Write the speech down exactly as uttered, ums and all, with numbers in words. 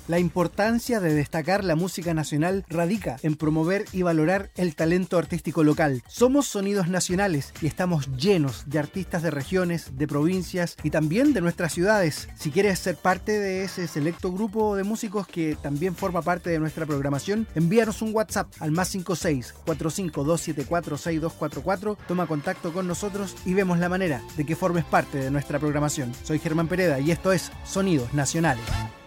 La importancia de destacar la música nacional radica en promover y valorar el talento artístico local. Somos Sonidos Nacionales y estamos llenos de artistas de regiones, de provincias y también de nuestras ciudades. Si quieres ser parte de ese selecto grupo de músicos que también forma parte de nuestra programación, envíanos un WhatsApp al más cinco seis, cuatro cinco dos siete cuatro, seis dos cuatro cuatro, toma contacto con nosotros y vemos la manera de que formes parte de nuestra programación. Soy Germán Pereda y esto es Sonidos Nacionales.